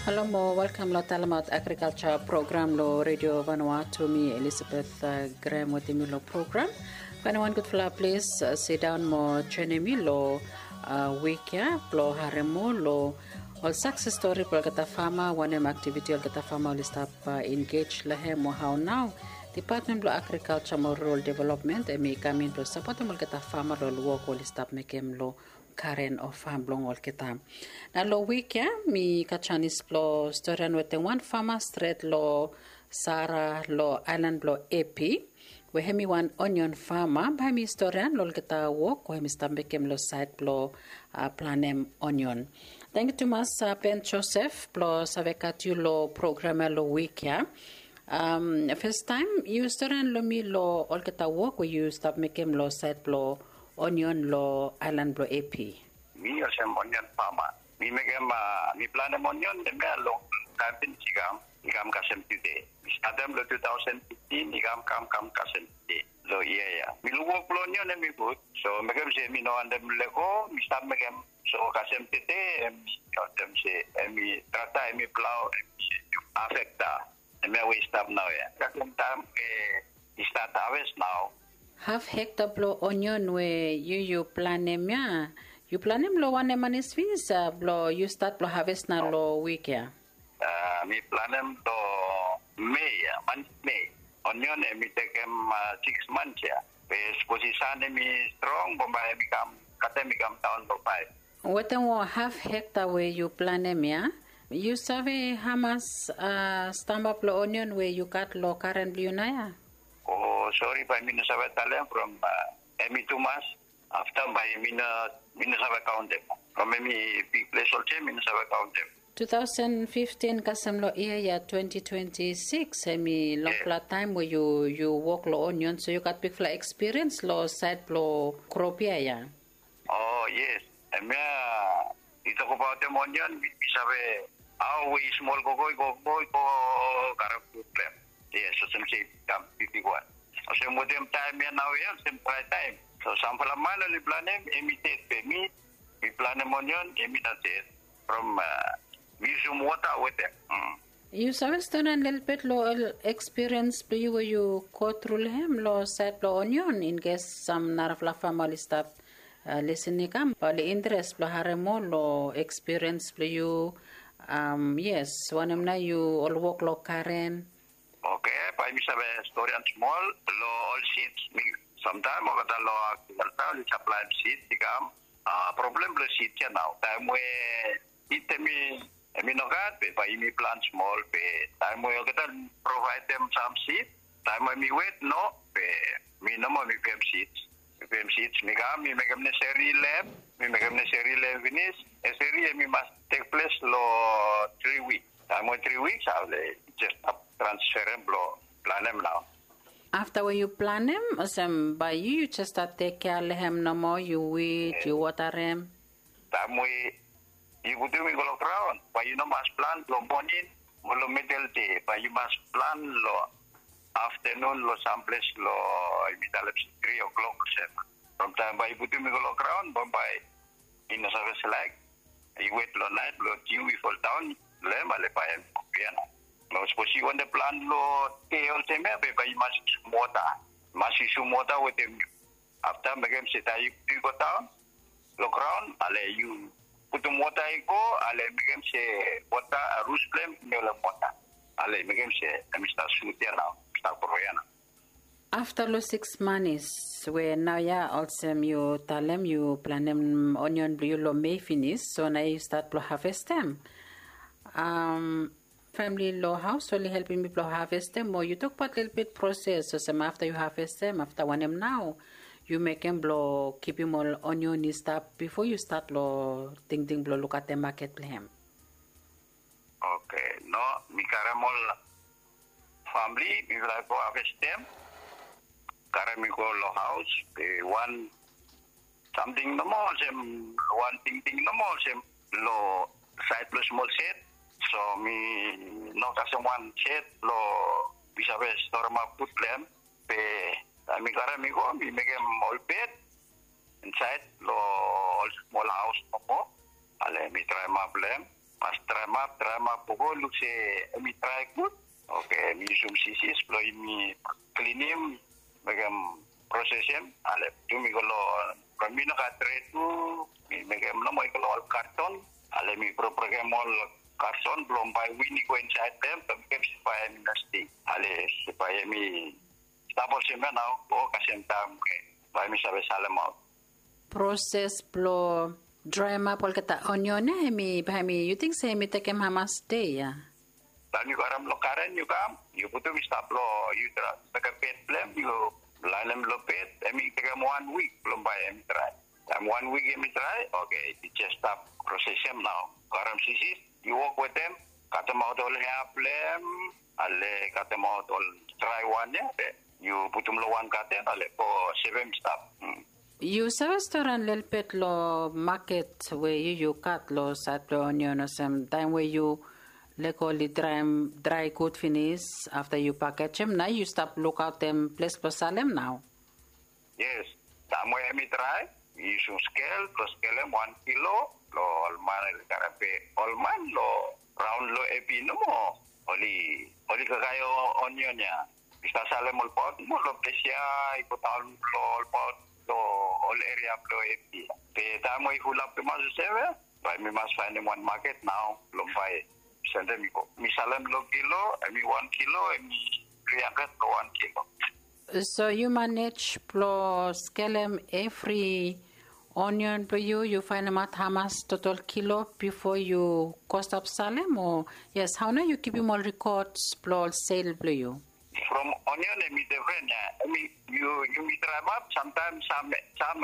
Hello mo, welcome lo Talamat Agriculture Program lo Radio Vanuatu mi Elizabeth Graham with the program. If anyone could fly, please sit down mo chenemi lo weekya lo haremo lo all success story pro kata farmer one activity all kata farmer will stop engage lahe mo how now Department of Agriculture mo rural development mi kamin pro support mo kata farmer lo work will stop mekem lo Karen of farm blong all kita. Na lo weekya mi kachanis lo storian with one farmer straight lo Sarah lo island lo AP. We hemi one onion farmer by mi storian lo kita walk we mi stambekem lo site lo planem onion. Thank you to mas Ben Joseph lo savekatu lo programmer lo weekya. First time you storian lo mi lo all kita walk we you stop mekem lo site lo onion lo island lo AP. Mi asem onion farmer. Mi megam mi plan onion de me lo camping igam kasem tide. Adam lo 2015 igam kam kasem tide. Lo iya. Mi lo work lo onion mi good. So megam se mi no andem lego mi start megam so kasem tide mi katem se mi trata mi plau affecta. Me we stop now ya. Kasem time start harvest now. Half hectare blo onion we you planem ya. You planem lo one manis visa blo you start blo harvest na lo week ya. Mi planem to May ya, month May. Onion mi takem 6 months ya. Position mi strong bombay become town lo 5. What half hectare we you planem ya? You sabe how much stamp up lo onion we you cut lo current blue na ya? Oh, sorry, by Minnesota Talent from Emi Tumas. After by Minnesota County. From Emi big place also Minnesota County. 2015 kasam lo iya 2026 emi long time where you work lo onion so you got big fla experience lo side lo crop ya. Oh yes. Emi ito ko pa the onion bisa be how we small go karap problem. Yes, so some say come 51. So modern time now yeah, same time. So sample man li planem imitate pe meat, we planem onion imitate from use water with them. You sabes to a little bit lo experience do you go through him lo set lo onion in case some narafla family stuff listening kam pali interest lo haremo lo experience you yes one na you all work lo Karen. Okay, by me sabe story and small lo all seeds. Sometimes I got lo supply seeds. Problem lo seeds now. Time we it me no got by me plant small. Time we got provide them some seeds. Time we wait no. Me no more me pem seeds. Pem seeds. Me make them necessary lab. Me make them necessary lab finish. Necessary me must take place lo 3 weeks. Time we 3 weeks I'll just transfer them lo plan them now. After when you plan them, by you just start take care of them no more, you weed, you water them. Time we you go do me go around, but you know must plan lo morning, lo middle day, but you must plan lo afternoon lo someplace lo middle 3 o'clock 7. From time by you do me go around, but by in the service like you wait lo night lo dew we fall down, le male pa en piano. No suppose you want the plant lo tail same but you must water. Must issue water with them. After megam sita you go down, look around, ale you put the water go, ale megam se water a roost flame no water. Ale megam se Mr. Sutia now, Mr. Proyana. After lo 6 months, where now ya also you tell them you plan them onion blue lo may finish, so now you start to harvest them. Family law house only helping people harvest them or you talk about a little bit process so some after you harvest them after one them now you make them blow keep them all onion stuff before you start lo think blow look at the market plan. Okay, no mi caramol family we will go harvest them caramel lo house one something no more some one thing no more some lo side plus small set. So me no kasi one set lo bisa be store ma put them pe mi kara mi go mi make all bed inside lo small house mo ale mi try ma blem mas try map poko look se mi try good. Okay, mi sum sisis lo mi cleanim bagam processem ale tu mi golo kami na katre tu mi megam no mo golo karton ale mi program all karton belum by winning go inside them tapi supaya mi nasti ale supaya mi stable semana o kasentam ke by mi sabe salama process blo dry map pol kata onion mi bahami you think say mi take hamas day ya tani garam lo karen you kam you putu mi stop lo you tra taka pet blem you lalem lo pet emi take 1 week belum by emi try I'm 1 week emi try okay it just stop processing now garam sisi you work with them kata mau tol help them ale kata mau tol try one ya you putum lo one kata ale for 7 stop You sa restaurant little bit lo market where you cut lo sat lo onion or some time where you like all the dry good finish after you package them now you stop look out them place for Salem now. Yes, tamo emi try you should scale them 1 kilo lo alman el carape alman lo round lo epino mo oli kakayo onion ya bisa Salem ol pot mo lo pesia ikotal lo pot to all area lo epi te tamo ihulap to mas seve by me must find in one market now lo buy send me go misalem lo kilo emi 1 kilo emi kriakat lo 1 kilo. So you manage to scale them every onion per you find them at how much total kilo before you cost up Salem or yes how now you keep them all records plus sale for you. From onion emi different you mi try map sometimes some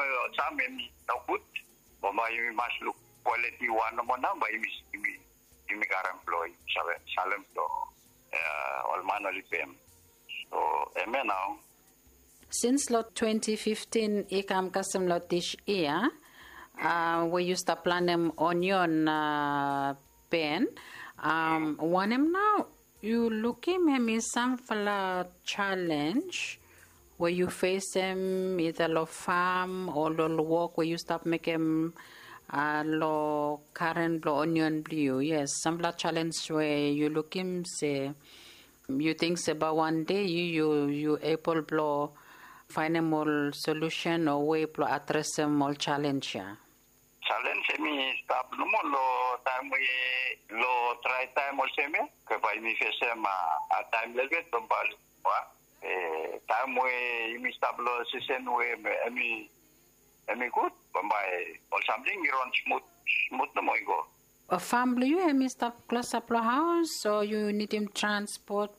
no good but you must look quality one mo na ba imi karang employee sabe Salem to all manually pay so eme now since lot 2015 ikam custom lot this year we used to plan them onion pen one them now you looking maybe some fella challenge where you face them either lo farm or lo work where you stop making lo current lo onion blue yes some fella challenge where you looking say you think about one day you able blow find a more solution or way to address them all challenge ya challenge mi stop no mo lo time we lo try time or seme ke by mi face ma a time level to bal wa time we mi stop lo season we emi good by or something you run smooth no mo go a family you emi stop close up lo house so you need him transport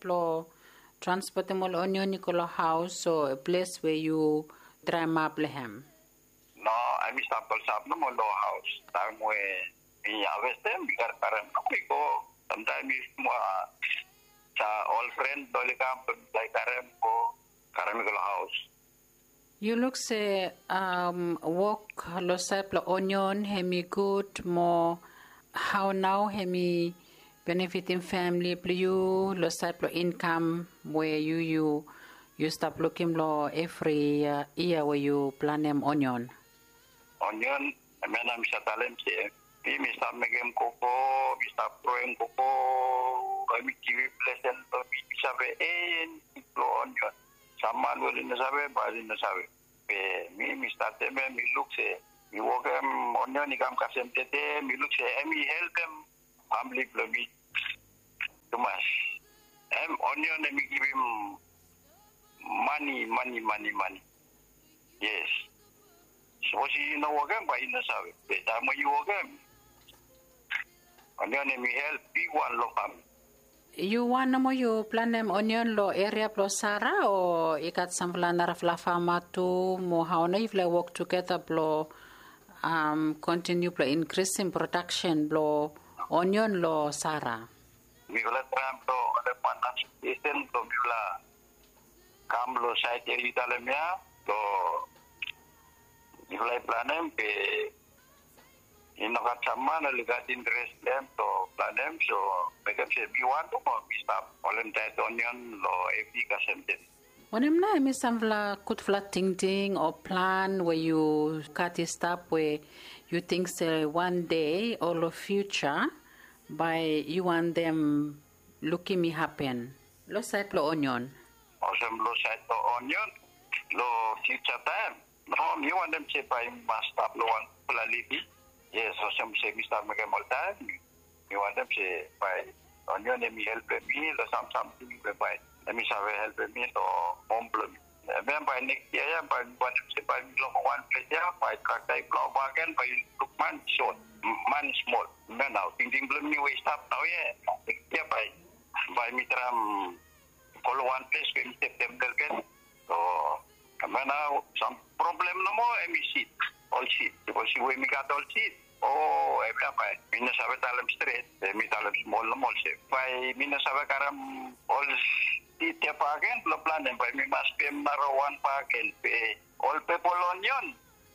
them all onion nicolo house so a place where you try map lehem no I miss up no mo lo house time we in harvest them because parang ko sometimes mo sa all friend dole camp like karem ko house you look say work lo sap lo onion hemi good more how now hemi benefiting family play you lo sap lo income where you stop looking lo every year where you plan them onion menam sa talent se mi stop megem koko mi stop growing koko kami kiwi pleasant to mi sabe lo onion sama lo ni sabe bali na sabe mi start mi look se mi work onion ni kam kasem tete mi look se mi help them family blobi tumas onion mi give him money yes so you know again by in the sabe the time you again onion mi help big one lo kam you want mo you plan them onion lo area plus Sara or ikat samfla narafla farma to mo how na if like work together blo continue to increase in production blo onion lo Sara mi wala tram to ada panas isten to bila kam lo site eri dalamnya to nilai planem pe inokat sama na ligat interest them to planem so mereka se biwan to mo stop olen tai onion lo epi kasemte onem na mi samvla kut flat ting or plan where you cut it stop where you think say one day or the future by you want them looking me happen. Lo side lo onion. Awesome lo side lo onion. Lo future time. No, you want them say by master lo one fully. Yes, awesome say Mr. Megamolta. You want them say by onion me help me lo something by. Let me help me to humble. Then by next year, by one place, by Kakai Blow Bargain, by man short, man small. Man now, thinking bloom new way stop now, yeah. By Mitram, call one place, we take them again. So, now, some problem no more, and seat, all seat, because we got all seat. Oh, every Minnesota straight, the Mitalam small, no safe. By Minnesota all tiap agen belum plan by me must pay one pagen pay all people onion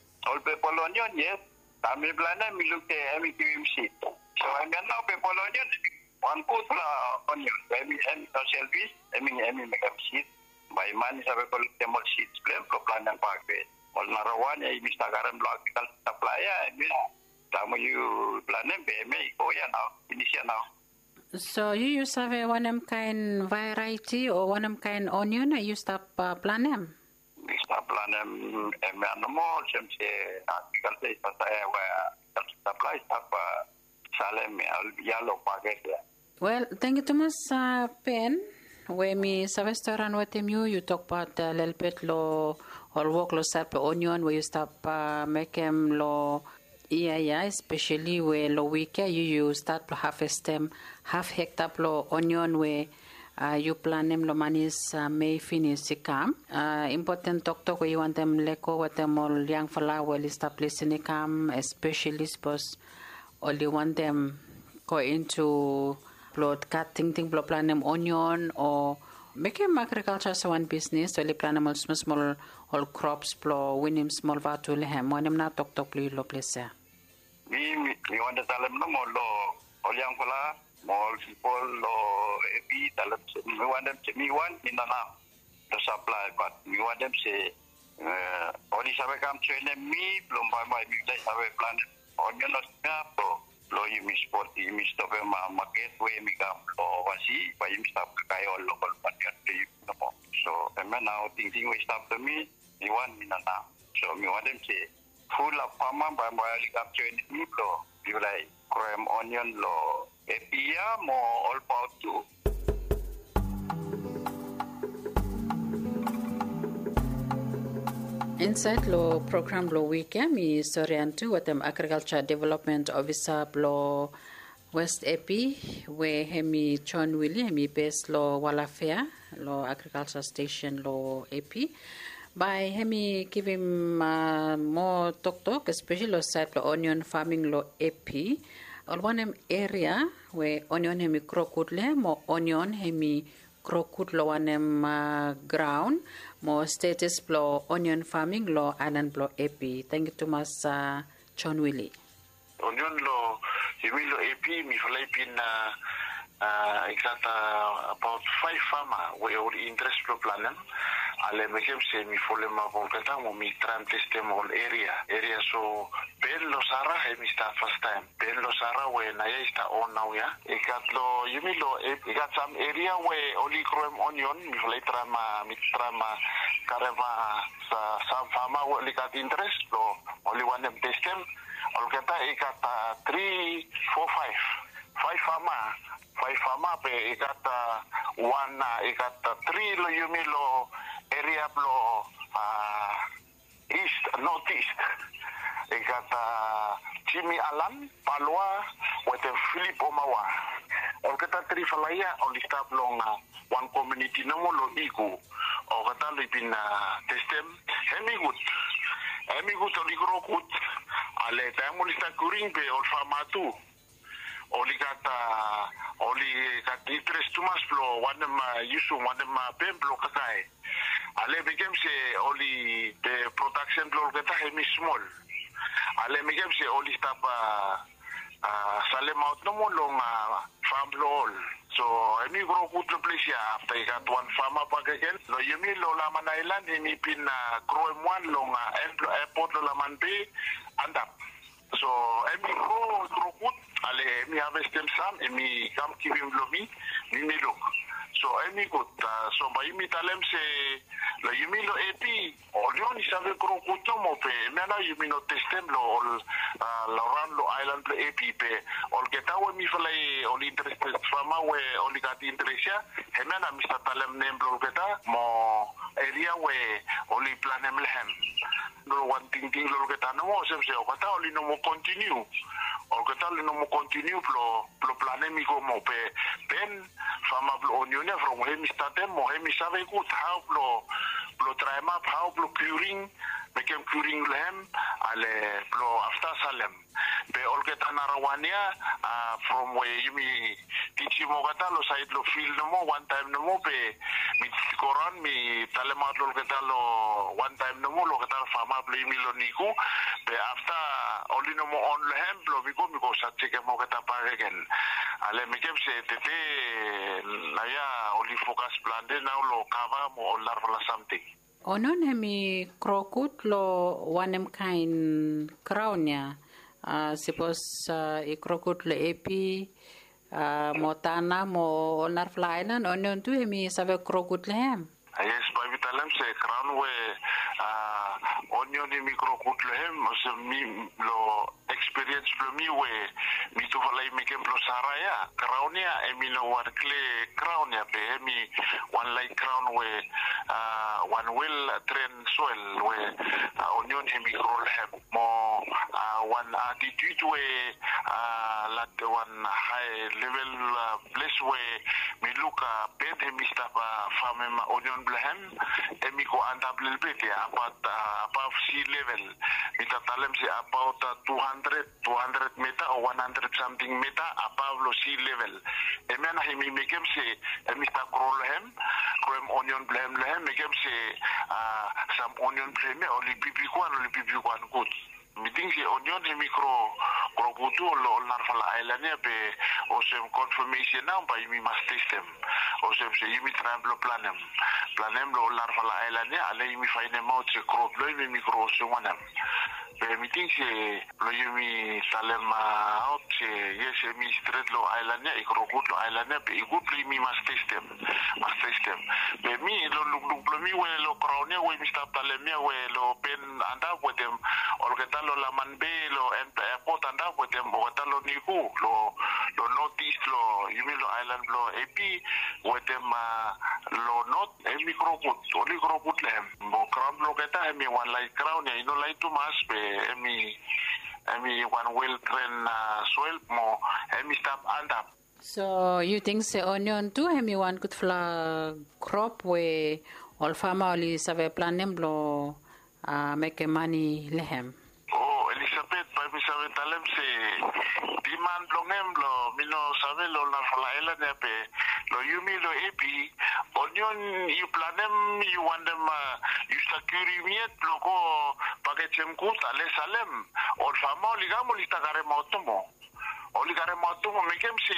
yes kami plan me look at me seat so I can now people onion one put onion by me and service I mean make up seat by man sabe kalau tembok seat plan yang pakai all narawan ya Mr. Garam block supply ya kamu you plan be me ya now initial now. So you use have one kind variety or one kind onion? You stop plan them? We stop plan them. Animal, some say article say saya where supply stop Salem yellow packet. Well, thank you too much, Pen. When me restaurant with you talk about a little bit low or work low stop onion where you stop make them low. Yeah, especially where low week you start to half a stem, half hectare lo onion where you plan them lo manis may finish sikam. Important talk where you want them leko with them all young fella well established in ikam, especially suppose all you want them go into blood cutting thing blood plan them onion or make them agriculture so one business so they plan them all small all crops blow winning small vatul hem when them not talk lo place. We want to tell them no more all young fella, more people, epi, tell them, we want them to me one in the now, the supply, but we want them say, only have come train me, blown by my business, have a plan, on your not blow you miss 40, you miss the market, where me come, or was he, by him stop the guy all local, but no more. So, and now thinking we stop to me, we want in the now. So, we want them say, full of farmer by my capture in the you like cream onion lo epia more all about too. Inside lo program lo weekend mi soriantu watem agriculture development officer lo West Epi where hemi John Willie hemi base lo Walafea lo agriculture station lo Epi. By hemi give him more talk, especially side lo onion farming lo AP. All one area where onion hemi crocud le, more onion hemi crocud lo one ground, more status lo onion farming lo island lo AP. Thank you too much, John Willie. Onion lo hemi lo AP mi falai pin exact about 5 farmer where all interest pro planem. Ale mekem se mi folema volkata mo mi tram testem all area so bello sara he mi sta first time bello sara we na ya sta on now ya ikatlo yumilo ikat some area where only cream onion mi folai trama kareva sa some farmer we likat interest lo only one them testem volkata ikata 3 4 5 farmer pe ikata one ikata 3 lo yumilo area blow northeast. Ikata Jimmy Alan, Palwa, with Philip Omawa. Or kata tri falaya on the stop long one community no more iku. Or kata lipin testem hemigut. Hemigut oli grokut. Ale tamulista kuring be or famatu. Oli kat interest too much flow one yusu one pemblo kakai. Ale became say only the production blow kata hemi small. Ale became say only stop salem out no more long farm blow. So hemi grow good place ya after you got one farmer back again. Lo yemi lo laman island hemi pin grow one long airport lo laman bay and up. So hemi grow good. ale mi harvestem sam mi kam kivim lomi mi milok so emi gut so ba imi talem se la yumi lo epi olion isave krokuto mo pe mena yumi no testem lo la ran lo island lo epi pe ol getawe mi falai ol interested fama we ol gati interesia hemena mi talem nem lo geta mo area we ol planem lehem no one thing lo geta no mo se o gata ol no mo continue o que tal no mo continue pro planemico mo pe ben fama pro onione from hemi statem mo hemi save gut how pro traema how pro curing mekem curing lem ale pro after salem pe ol que tan arawania from where you me tichi mo gata lo side lo field no mo one time no mo pe mi koran mi talema lo que tal lo one time no mo lo que tal fama pro mi lo niku pe after olino mo on lem pro mi ko sa che mo gata pa again ale mekem se tete la ya oli focus plan de now lo kava mo lar la something onon hemi krokut lo wanem kain crownia suppose I krokut le epi motana mo onar flainan onon tu hemi save krokut lehem yes by vitalem se crown we onion ni krokut lehem so mi lo experience lo mi we mi tu valai mi kemplo saraya crownia emi no war kle crownia pe emi one like crown we one will train soil we onion emi krolhem mo one attitude we like one high level place we mi look bed emi staff farm onion blehem emi ko andable bit ya above sea level mi tatalem si about 200 meter or 100 something meter above lo sea level emena himi mekem se emi sta krolhem krem onion blehem lehem mekem se some onion bleme oli pipi kwan good meeting se onion himi krokutu lo narfala island be o sem confirmation now by mi master system o sem se yimi tremblo planem lo narfala island ale yimi fine mouth crop lo yimi micro sumanam be meeting se lo yimi salem out se yes mi street lo island e krokut lo island be good mi master system be mi lo mi we lo crowne we mi sta talemia we lo pen anda with them or que tal lo la manbe lo airport anda with them o tal lo niku lo notice lo yimi lo island lo epi with them lo not e microkut oli krokut le mo crown lo que ta mi one like crown e no like too much be emi one well train soil mo emi stop and up. So you think se onion tu hemi one could fla crop we all farmer oli save planem lo make money lehem. Oh Elizabeth pa mi save talem se demand longem lo mino save lo na fala ela ne pe lo yumi lo epi onion you planem you want them you secure miet lo ko paketem kut ale salem or fama ligamo litagare motomo oligare motomo mekem se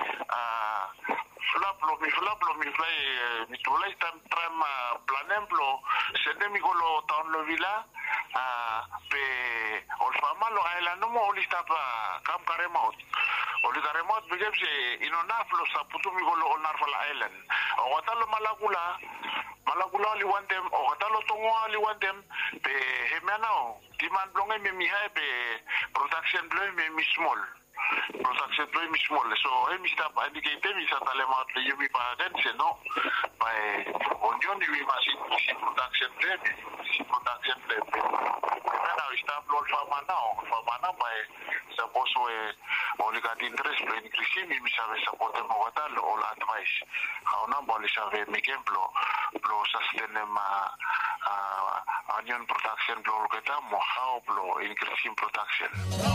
flap lo mi fly mi tolai tam tram planem lo sende mi golo town lo villa pe or fama lo ala no mo lista pa kam kare mot oligare mot mekem se inona flo saputu mi golo onar fala island o watalo malakula li wantem o watalo tongo li wantem pe hemenao timan blonge mi hai pe production blonge mi small production blonge mi small so mi sta indicate mi sa talema le yumi pa dense no pa onion ni ma si production blonge now sta blonge famana pa suppose we oliga interest pro increase mi save support mo watalo all advice how na boli save mi kemplo lo sustain onion production blow kita mo how blow increasing production